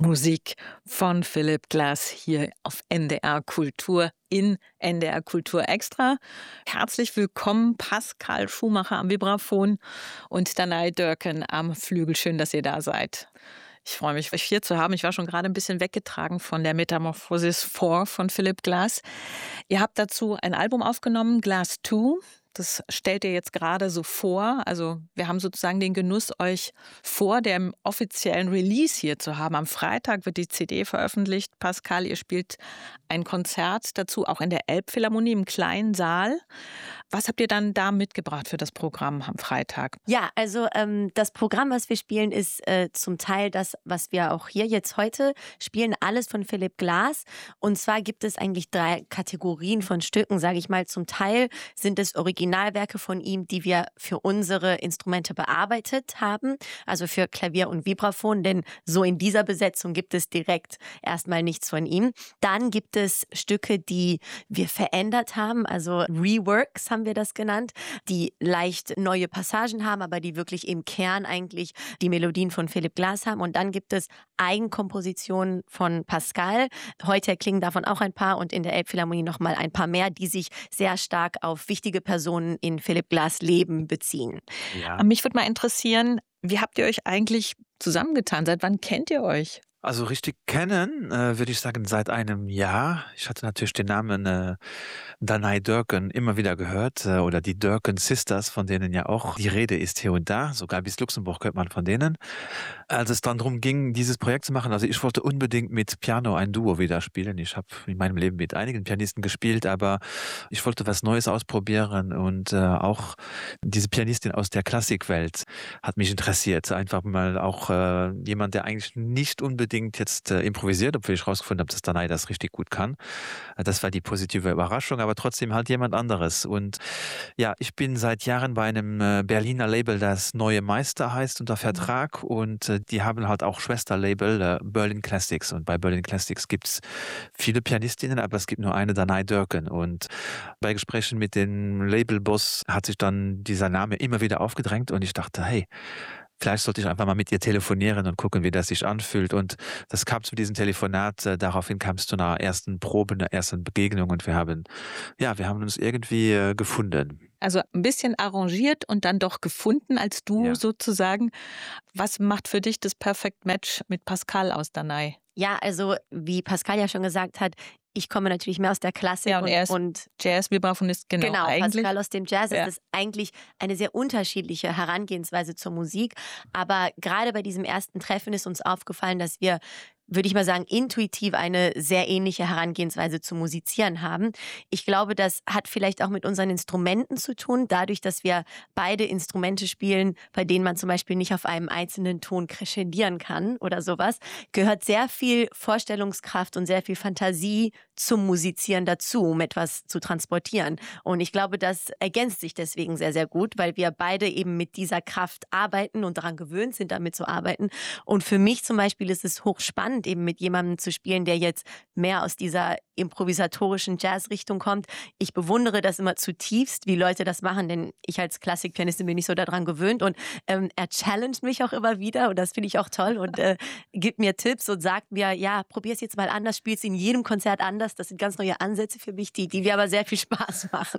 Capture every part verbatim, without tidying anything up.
Musik von Philipp Glass hier auf N D R Kultur in N D R Kultur Extra. Herzlich willkommen, Pascal Schumacher am Vibraphon und Danai Dörken am Flügel. Schön, dass ihr da seid. Ich freue mich, euch hier zu haben. Ich war schon gerade ein bisschen weggetragen von der Metamorphosis vier von Philipp Glass. Ihr habt dazu ein Album aufgenommen, Glass zwei. Das stellt ihr jetzt gerade so vor. Also wir haben sozusagen den Genuss, euch vor dem offiziellen Release hier zu haben. Am Freitag wird die C D veröffentlicht. Pascal, ihr spielt ein Konzert dazu, auch in der Elbphilharmonie im kleinen Saal. Was habt ihr dann da mitgebracht für das Programm am Freitag? Ja, also ähm, das Programm, was wir spielen, ist äh, zum Teil das, was wir auch hier jetzt heute spielen, alles von Philipp Glass. Und zwar gibt es eigentlich drei Kategorien von Stücken, sage ich mal. Zum Teil sind es Originalwerke von ihm, die wir für unsere Instrumente bearbeitet haben, also für Klavier und Vibraphon, denn so in dieser Besetzung gibt es direkt erstmal nichts von ihm. Dann gibt es Stücke, die wir verändert haben, also Reworks haben wir das genannt, die leicht neue Passagen haben, aber die wirklich im Kern eigentlich die Melodien von Philipp Glass haben. Und dann gibt es Eigenkompositionen von Pascal. Heute klingen davon auch ein paar und in der Elbphilharmonie nochmal ein paar mehr, die sich sehr stark auf wichtige Personen in Philipp Glass' Leben beziehen. Ja. Mich würde mal interessieren, wie habt ihr euch eigentlich zusammengetan? Seit wann kennt ihr euch? Also richtig kennen, äh, würde ich sagen, seit einem Jahr. Ich hatte natürlich den Namen äh, Danai Dörken immer wieder gehört äh, oder die Dörken Sisters, von denen ja auch die Rede ist hier und da. Sogar bis Luxemburg hört man von denen. Als es dann darum ging, dieses Projekt zu machen, also ich wollte unbedingt mit Piano ein Duo wieder spielen. Ich habe in meinem Leben mit einigen Pianisten gespielt, aber ich wollte was Neues ausprobieren und äh, auch diese Pianistin aus der Klassikwelt hat mich interessiert. Einfach mal auch äh, jemand, der eigentlich nicht unbedingt jetzt äh, improvisiert, obwohl ich rausgefunden habe, dass Danai das richtig gut kann. Das war die positive Überraschung, aber trotzdem halt jemand anderes. Und ja, ich bin seit Jahren bei einem äh, Berliner Label, das Neue Meister heißt, unter Vertrag und äh, die haben halt auch Schwesterlabel äh, Berlin Classics und bei Berlin Classics gibt es viele Pianistinnen, aber es gibt nur eine, Danai Dörken. Und bei Gesprächen mit dem Labelboss hat sich dann dieser Name immer wieder aufgedrängt und ich dachte, hey, vielleicht sollte ich einfach mal mit ihr telefonieren und gucken, wie das sich anfühlt. Und das kam zu diesem Telefonat. Äh, daraufhin kam es zu einer ersten Probe, einer ersten Begegnung und wir haben, ja, wir haben uns irgendwie äh, gefunden. Also ein bisschen arrangiert und dann doch gefunden als Duo ja. sozusagen. Was macht für dich das Perfect Match mit Pascal aus Danai? Ja, also wie Pascal ja schon gesagt hat, ich komme natürlich mehr aus der Klassik ja, und, und, er ist und Jazz-Vibraphonist, genau. Genau, eigentlich. Pascal aus dem Jazz ja. ist eigentlich eine sehr unterschiedliche Herangehensweise zur Musik. Aber gerade bei diesem ersten Treffen ist uns aufgefallen, dass wir, würde ich mal sagen, intuitiv eine sehr ähnliche Herangehensweise zu musizieren haben. Ich glaube, das hat vielleicht auch mit unseren Instrumenten zu tun, dadurch, dass wir beide Instrumente spielen, bei denen man zum Beispiel nicht auf einem einzelnen Ton crescendieren kann oder sowas, gehört sehr viel Vorstellungskraft und sehr viel Fantasie zum Musizieren dazu, um etwas zu transportieren. Und ich glaube, das ergänzt sich deswegen sehr, sehr gut, weil wir beide eben mit dieser Kraft arbeiten und daran gewöhnt sind, damit zu arbeiten. Und für mich zum Beispiel ist es hochspannend, eben mit jemandem zu spielen, der jetzt mehr aus dieser improvisatorischen Jazzrichtung kommt. Ich bewundere das immer zutiefst, wie Leute das machen, denn ich als Klassikpianistin bin nicht so daran gewöhnt und ähm, er challenged mich auch immer wieder und das finde ich auch toll und äh, gibt mir Tipps und sagt mir, ja, probier's jetzt mal anders, spiel's in jedem Konzert anders. Das sind ganz neue Ansätze für mich, die, die mir aber sehr viel Spaß machen.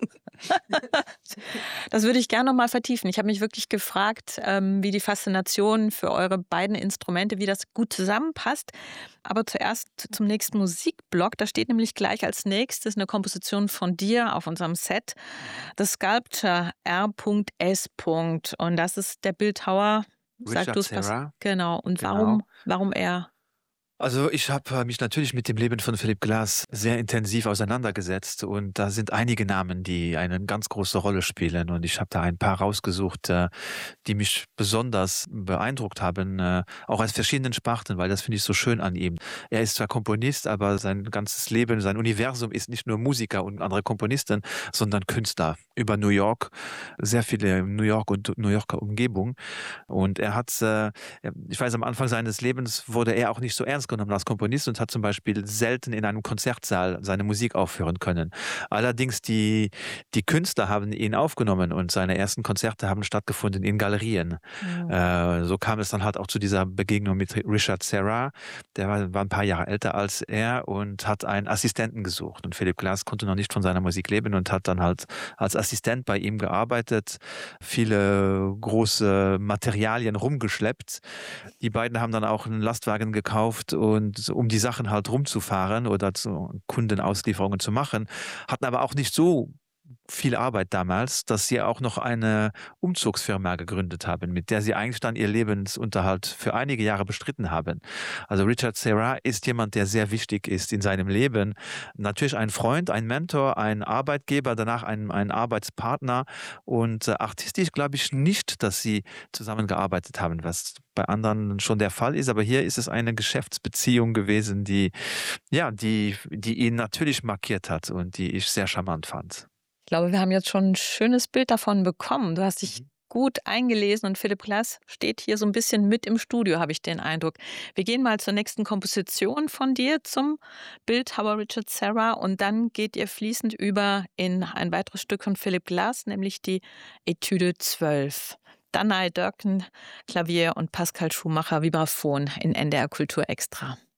Das würde ich gerne noch mal vertiefen. Ich habe mich wirklich gefragt, ähm, wie die Faszination für eure beiden Instrumente, wie das gut zusammenpasst. Aber zuerst zum nächsten Musikblock. Da steht nämlich gleich als nächstes eine Komposition von dir auf unserem Set. The Sculpture R S. Und das ist der Bildhauer. Richard Serra. Genau. Und genau. warum, warum er? Also ich habe mich natürlich mit dem Leben von Philipp Glass sehr intensiv auseinandergesetzt und da sind einige Namen, die eine ganz große Rolle spielen und ich habe da ein paar rausgesucht, die mich besonders beeindruckt haben, auch aus verschiedenen Sparten, weil das finde ich so schön an ihm. Er ist zwar Komponist, aber sein ganzes Leben, sein Universum ist nicht nur Musiker und andere Komponisten, sondern Künstler über New York, sehr viele New York und New Yorker Umgebung und er hat, ich weiß, am Anfang seines Lebens wurde er auch nicht so ernst ernst genommen als Komponist und hat zum Beispiel selten in einem Konzertsaal seine Musik aufführen können. Allerdings die, die Künstler haben ihn aufgenommen und seine ersten Konzerte haben stattgefunden in Galerien. Mhm. Äh, so kam es dann halt auch zu dieser Begegnung mit Richard Serra. Der war, war ein paar Jahre älter als er und hat einen Assistenten gesucht. Und Philip Glass konnte noch nicht von seiner Musik leben und hat dann halt als Assistent bei ihm gearbeitet, viele große Materialien rumgeschleppt. Die beiden haben dann auch einen Lastwagen gekauft und um die Sachen halt rumzufahren oder zu Kundenauslieferungen zu machen, hatten aber auch nicht so viel Arbeit damals, dass sie auch noch eine Umzugsfirma gegründet haben, mit der sie eigentlich dann ihr Lebensunterhalt für einige Jahre bestritten haben. Also Richard Serra ist jemand, der sehr wichtig ist in seinem Leben. Natürlich ein Freund, ein Mentor, ein Arbeitgeber, danach ein, ein Arbeitspartner und äh, artistisch glaube ich nicht, dass sie zusammengearbeitet haben, was bei anderen schon der Fall ist, aber hier ist es eine Geschäftsbeziehung gewesen, die, ja, die, die ihn natürlich markiert hat und die ich sehr charmant fand. Ich glaube, wir haben jetzt schon ein schönes Bild davon bekommen. Du hast dich Mhm. gut eingelesen und Philip Glass steht hier so ein bisschen mit im Studio, habe ich den Eindruck. Wir gehen mal zur nächsten Komposition von dir, zum Bildhauer Richard Serra, und dann geht ihr fließend über in ein weiteres Stück von Philip Glass, nämlich die Etüde zwölf. Danai Dörken, Klavier und Pascal Schumacher, Vibraphon in N D R Kultur Extra.